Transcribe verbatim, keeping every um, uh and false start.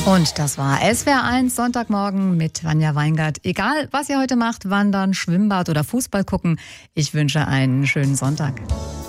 Und das war S W R eins Sonntagmorgen mit Vanja Weingart. Egal, was ihr heute macht, wandern, Schwimmbad oder Fußball gucken, ich wünsche einen schönen Sonntag.